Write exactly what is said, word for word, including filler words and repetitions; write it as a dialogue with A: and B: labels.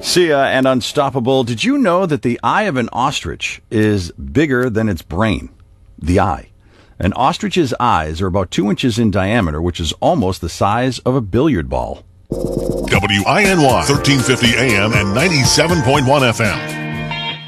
A: Sia and Unstoppable. Did you know that the eye of an ostrich is bigger than its brain? The eye. An ostrich's eyes are about two inches in diameter, which is almost the size of a billiard ball.
B: W I N Y, thirteen fifty A M and ninety-seven point one F M.